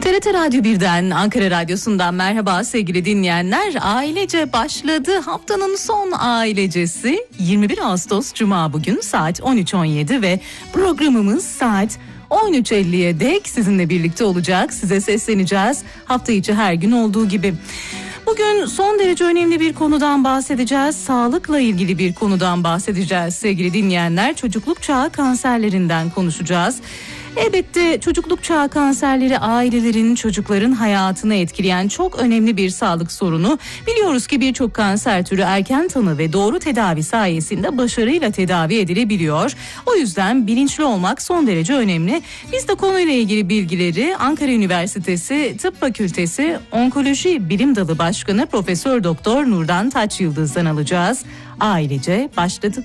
TRT Radyo 1'den, Ankara Radyosu'ndan merhaba sevgili dinleyenler. Ailece başladı. Haftanın son ailecesi 21 Ağustos Cuma bugün saat 13.17 ve programımız saat 13.50'ye dek sizinle birlikte olacak. Size sesleneceğiz hafta içi her gün olduğu gibi. Bugün son derece önemli bir konudan bahsedeceğiz. Sağlıkla ilgili bir konudan bahsedeceğiz sevgili dinleyenler. Çocukluk çağı kanserlerinden konuşacağız. Elbette çocukluk çağı kanserleri ailelerin, çocukların hayatını etkileyen çok önemli bir sağlık sorunu. Biliyoruz ki birçok kanser türü erken tanı ve doğru tedavi sayesinde başarıyla tedavi edilebiliyor. O yüzden bilinçli olmak son derece önemli. Biz de konuyla ilgili bilgileri Ankara Üniversitesi Tıp Fakültesi Onkoloji Bilim Dalı Başkanı Profesör Doktor Nurdan Taçyıldız'dan alacağız. Ailece başladı.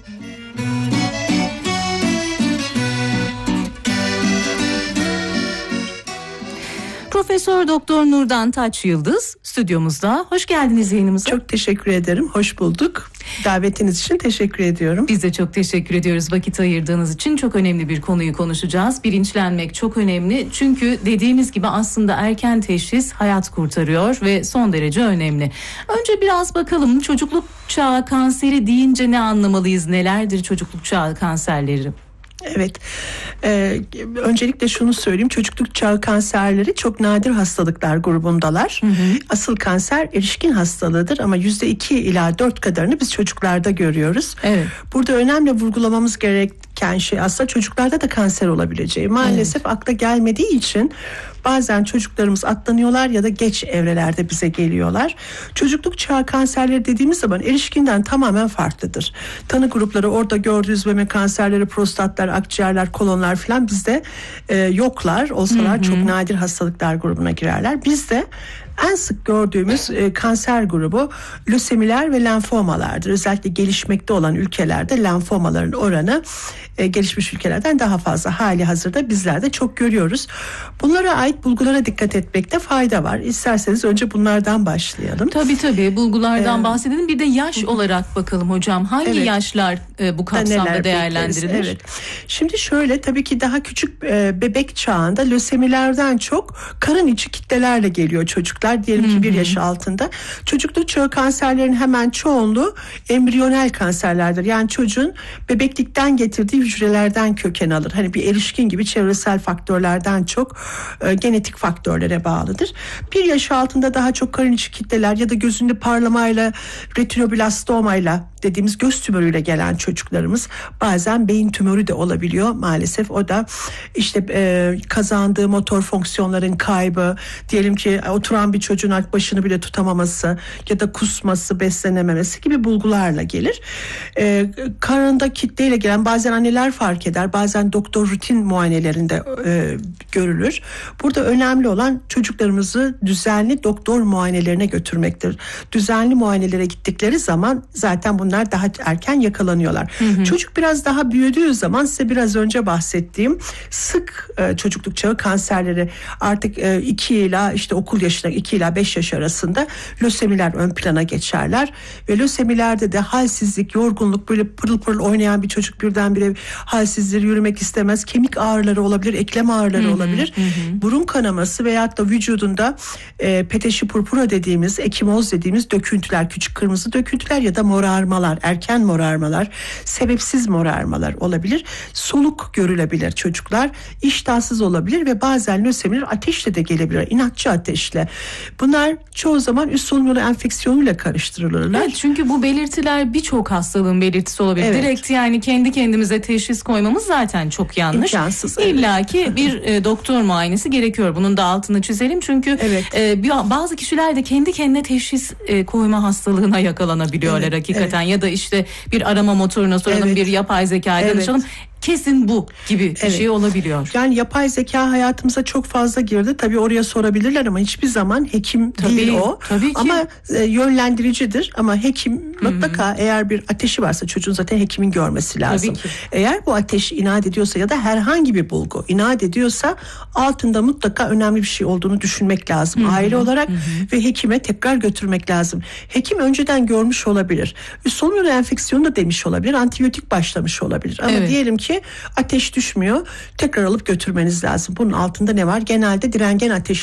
Profesör Doktor Nurdan Taçyıldız stüdyomuzda. Hoş geldiniz yayınımıza. Çok teşekkür ederim. Hoş bulduk. Davetiniz için teşekkür ediyorum. Biz de çok teşekkür ediyoruz vakit ayırdığınız için. Çok önemli bir konuyu konuşacağız. Bilinçlenmek çok önemli. Çünkü dediğimiz gibi aslında erken teşhis hayat kurtarıyor ve son derece önemli. Önce biraz bakalım çocukluk çağı kanseri deyince ne anlamalıyız? Nelerdir çocukluk çağı kanserleri? Evet, öncelikle şunu söyleyeyim, çocukluk çağı kanserleri çok nadir hastalıklar grubundalar. Asıl kanser erişkin hastalığıdır ama %2 ila 4 kadarını biz çocuklarda görüyoruz. Evet. Burada önemli vurgulamamız gereken şey aslında çocuklarda da kanser olabileceği. Maalesef akla gelmediği için bazen çocuklarımız atlanıyorlar ya da geç evrelerde bize geliyorlar. Çocukluk çağı kanserleri dediğimiz zaman erişkinden tamamen farklıdır. Tanı grupları orada gördüğünüz meme kanserleri, prostatlar, akciğerler, kolonlar falan bizde yoklar. Olsalar çok nadir hastalıklar grubuna girerler. Bizde en sık gördüğümüz kanser grubu lösemiler ve lenfomalardır. Özellikle gelişmekte olan ülkelerde lenfomaların oranı gelişmiş ülkelerden daha fazla. Hali hazırda bizler de çok görüyoruz. Bunlara ait bulgulara dikkat etmekte fayda var. İsterseniz önce bunlardan başlayalım. Tabii bulgulardan bahsedelim. Bir de yaş olarak bakalım hocam. Hangi yaşlar bu kapsamda değerlendirilir? Evet. Şimdi şöyle, tabii ki daha küçük bebek çağında lösemilerden çok karın içi kitlelerle geliyor çocuklar. Diyelim ki 1 yaş altında. Çocukluk çağı kanserlerin hemen çoğunluğu embriyonel kanserlerdir. Yani çocuğun bebeklikten getirdiği hücrelerden köken alır. Hani bir erişkin gibi çevresel faktörlerden çok genetik faktörlere bağlıdır. 1 yaş altında daha çok karın içi kitleler ya da gözünde parlamayla, retinoblastomayla dediğimiz göz tümörüyle gelen çocuklarımız, bazen beyin tümörü de olabiliyor maalesef. O da işte kazandığı motor fonksiyonların kaybı, diyelim ki oturan bir çocuğun başını bile tutamaması ya da kusması, beslenememesi gibi bulgularla gelir. Karında kitleyle gelen, bazen anneler fark eder, bazen doktor rutin muayenelerinde görülür. Burada önemli olan çocuklarımızı düzenli doktor muayenelerine götürmektir. Düzenli muayenelere gittikleri zaman zaten bunlar daha erken yakalanıyorlar. Çocuk biraz daha büyüdüğü zaman size biraz önce bahsettiğim sık çocukluk çağı kanserleri, artık 2 ila işte okul yaşına 2 ila 5 yaş arasında lösemiler ön plana geçerler ve lösemilerde de halsizlik, yorgunluk, böyle pırıl pırıl oynayan bir çocuk birdenbire halsizdir, yürümek istemez, kemik ağrıları olabilir, eklem ağrıları olabilir, burun kanaması veyahut da vücudunda peteşi purpura dediğimiz, ekimoz dediğimiz döküntüler, küçük kırmızı döküntüler ya da morarmalar, erken morarmalar, sebepsiz morarmalar olabilir. Soluk görülebilir çocuklar, iştahsız olabilir ve bazen lösemiler ateşle de gelebilir, inatçı ateşle. Bunlar çoğu zaman üst solunum yolu enfeksiyonuyla karıştırılırlar. Evet, çünkü bu belirtiler birçok hastalığın belirtisi olabilir. Evet. Direkt yani kendi kendimize teşhis koymamız zaten çok yanlış. İmkansız. İlla ki bir doktor muayenesi gerekiyor. Bunun da altını çizelim. Çünkü bazı kişiler de kendi kendine teşhis koyma hastalığına yakalanabiliyorlar hakikaten. Ya da işte bir arama motoruna soralım, bir yapay zekaya danışalım. Kesin bu gibi bir şey olabiliyor. Yani yapay zeka hayatımıza çok fazla girdi. Tabii oraya sorabilirler ama hiçbir zaman hekim değil o. Tabii ki. Ama yönlendiricidir. Ama hekim mutlaka, eğer bir ateşi varsa çocuğun zaten hekimin görmesi lazım. Eğer bu ateş inat ediyorsa ya da herhangi bir bulgu inat ediyorsa altında mutlaka önemli bir şey olduğunu düşünmek lazım. Aile olarak ve hekime tekrar götürmek lazım. Hekim önceden görmüş olabilir. Üst solunum yolu enfeksiyonu da demiş olabilir. Antibiyotik başlamış olabilir. Ama diyelim ki ateş düşmüyor. Tekrar alıp götürmeniz lazım. Bunun altında ne var? Genelde direngen ateş